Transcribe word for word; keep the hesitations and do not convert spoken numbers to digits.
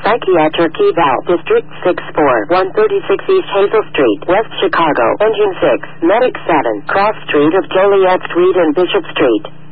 Psychiatric Eval, District six four, one thirty-six East Hazel Street, West Chicago, Engine six, Medic seven, Cross Street of Joliet Street and Bishop Street.